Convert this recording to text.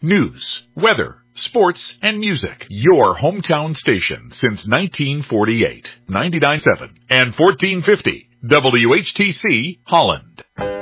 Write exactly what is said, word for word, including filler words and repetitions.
news, weather, sports, and music. Your hometown station since nineteen forty-eight. ninety-nine point seven and fourteen fifty W H T C Holland.